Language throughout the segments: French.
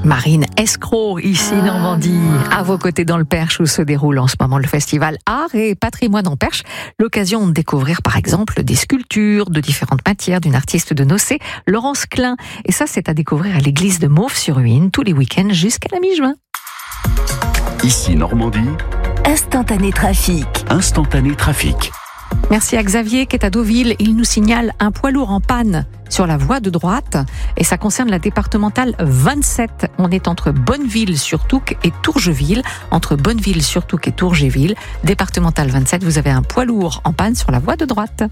Marine Escroc, ici Normandie, à vos côtés dans le Perche où se déroule en ce moment le festival Art et Patrimoine en Perche. L'occasion de découvrir par exemple des sculptures de différentes matières d'une artiste de Nocé, Laurence Klein. Et ça, c'est à découvrir à l'église de Mauves-sur-Huisne tous les week-ends jusqu'à la mi-juin. Ici Normandie. Instantané trafic. Instantané trafic. Merci à Xavier qui est à Deauville. Il nous signale un poids lourd en panne sur la voie de droite et ça concerne la départementale 27. On est entre Bonneville-sur-Touques et Tourgeville. Entre Bonneville-sur-Touques et Tourgeville, départementale 27, vous avez un poids lourd en panne sur la voie de droite.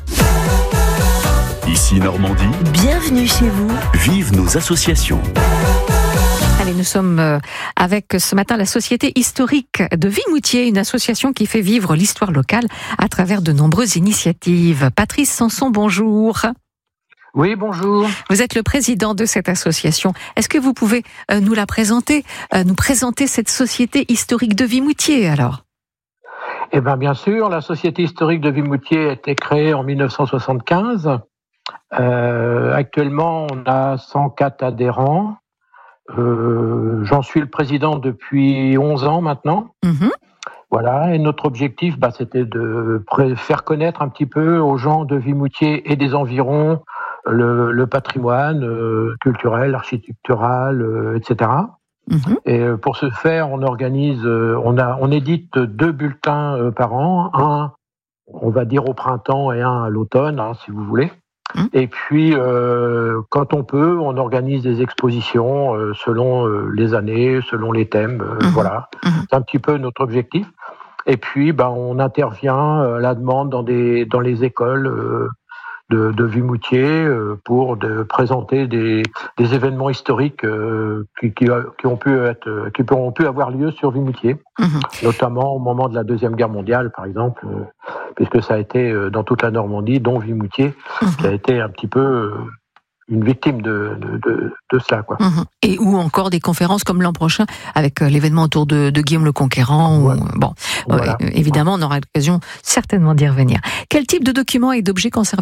Ici Normandie. Bienvenue chez vous. Vive nos associations. Allez, nous sommes avec ce matin la Société historique de Vimoutiers, une association qui fait vivre l'histoire locale à travers de nombreuses initiatives. Patrice Sanson, bonjour. Oui, bonjour. Vous êtes le président de cette association. Est-ce que vous pouvez nous la présenter, nous présenter cette Société historique de Vimoutiers alors ? Eh bien sûr, la Société historique de Vimoutiers a été créée en 1975. Actuellement, on a 104 adhérents. J'en suis le président depuis 11 ans maintenant. Voilà, et notre objectif, c'était de faire connaître un petit peu aux gens de Vimoutiers et des environs le patrimoine culturel, architectural, etc. Et pour ce faire, on organise, on édite 2 bulletins par an, un, on va dire au printemps et un à l'automne, si vous voulez. Et puis, quand on peut, on organise des expositions selon les années, selon les thèmes. Voilà, c'est un petit peu notre objectif. Et puis, on intervient à la demande dans les écoles de Vimoutiers pour présenter des événements historiques qui ont pu avoir lieu sur Vimoutiers, notamment au moment de la Deuxième Guerre mondiale, par exemple, puisque ça a été dans toute la Normandie, dont Vimoutiers, qui a été un petit peu une victime de cela, quoi. Et ou encore des conférences comme l'an prochain avec l'événement autour de Guillaume le Conquérant. Ouais. Voilà. Évidemment, on aura l'occasion certainement d'y revenir. Quel type de documents et d'objets conservez-vous ?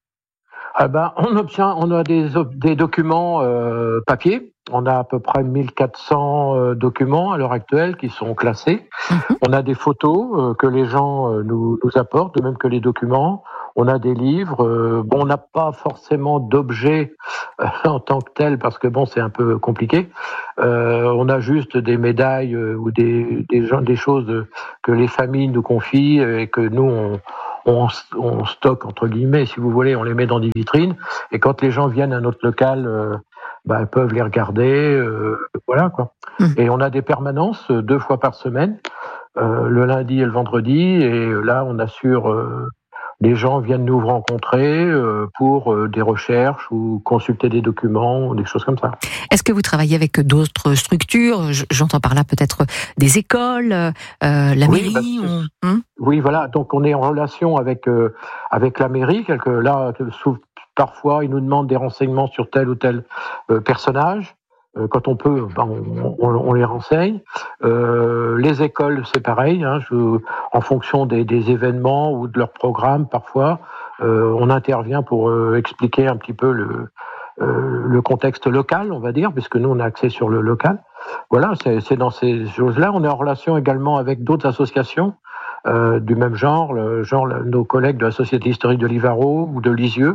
On a des documents papier. On a à peu près 1400 documents à l'heure actuelle qui sont classés. On a des photos que les gens nous apportent, de même que les documents. On a des livres. On n'a pas forcément d'objets en tant que tel parce que c'est un peu compliqué. On a juste des médailles ou des choses que les familles nous confient et que nous on stocke entre guillemets, si vous voulez, on les met dans des vitrines et quand les gens viennent à notre local, ils peuvent les regarder, voilà quoi. Et on a des permanences 2 fois par semaine, le lundi et le vendredi, et là on assure les gens viennent nous rencontrer pour des recherches ou consulter des documents ou des choses comme ça. Est-ce que vous travaillez avec d'autres structures ? J'entends par là peut-être des écoles, la mairie Oui, voilà. Donc on est en relation avec la mairie. Parfois, ils nous demandent des renseignements sur tel ou tel personnage. Quand on peut, on les renseigne. Les écoles, c'est pareil. En fonction des événements ou de leurs programmes, parfois, on intervient pour expliquer un petit peu le contexte local, on va dire, puisque nous, on a accès sur le local. Voilà, c'est dans ces choses-là. On est en relation également avec d'autres associations du même genre, nos collègues de la Société historique de Livaro ou de Lisieux.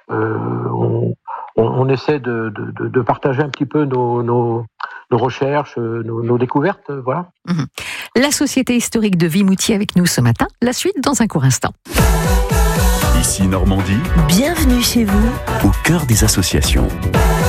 On essaie de partager un petit peu nos recherches, nos découvertes, voilà. La Société historique de Vimoutiers avec nous ce matin. La suite dans un court instant. Ici Normandie. Bienvenue chez vous. Au cœur des associations.